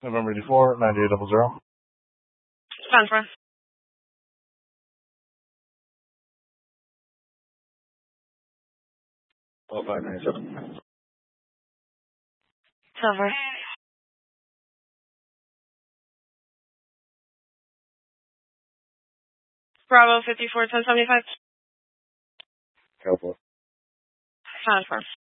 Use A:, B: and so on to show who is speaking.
A: November 84, 9800.
B: Transfer.
A: Oh, 597.
B: Silver. Bravo 54 1075.
A: California.
B: Transfer.